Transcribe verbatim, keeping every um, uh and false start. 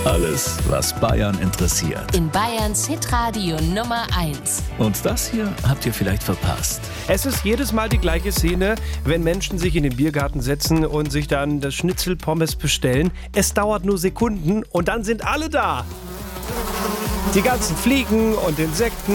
Alles, was Bayern interessiert. In Bayerns Hitradio Nummer eins. Und das hier habt ihr vielleicht verpasst. Es ist jedes Mal die gleiche Szene, wenn Menschen sich in den Biergarten setzen und sich dann das Schnitzel Pommes bestellen. Es dauert nur Sekunden und dann sind alle da. Die ganzen Fliegen und Insekten.